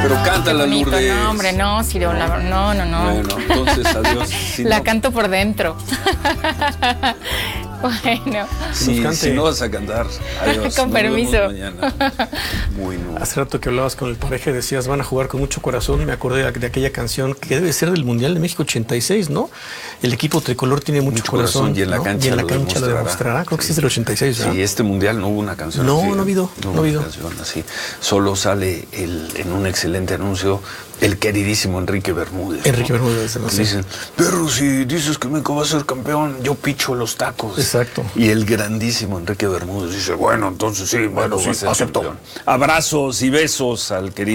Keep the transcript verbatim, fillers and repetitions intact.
Pero cántala, Lourdes. No, hombre, no, Ciro, la, no, no, no. Bueno, entonces adiós. Si la no, canto por dentro. Bueno. Sí, si no vas a cantar, adiós. Con Nos permiso. vemos mañana. Bueno. Hace rato que hablabas con el pareja y decías, van a jugar con mucho corazón. Me acordé de, de aquella canción que debe ser del Mundial de México ochenta y seis, ¿no? El equipo tricolor tiene mucho, Mucho corazón, corazón y en la ¿no? cancha, y en la lo, cancha demostrará. lo demostrará. Creo que sí es del ochenta y seis, ¿verdad? Sí, este Mundial no hubo una canción No, así. no ha habido, No, no ha habido. una canción así. Solo sale el, en un excelente anuncio el queridísimo Enrique Bermúdez. Enrique ¿no? Bermúdez. No sé. Dicen, pero si dices que México va a ser campeón, yo picho los tacos. Exacto. Y el grandísimo Enrique Bermúdez dice, bueno, entonces sí, bueno, sí, va a ser acepto. campeón. Abrazos y besos al querido